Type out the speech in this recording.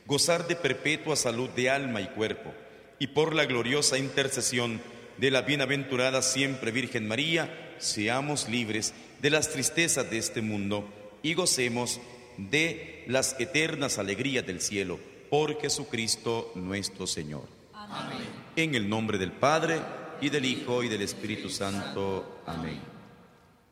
gozar de perpetua salud de alma y cuerpo, y por la gloriosa intercesión de la bienaventurada siempre Virgen María, seamos libres de las tristezas de este mundo y gocemos de las eternas alegrías del cielo, por Jesucristo nuestro Señor. Amén. En el nombre del Padre, y del Hijo, y del Espíritu Santo. Amén.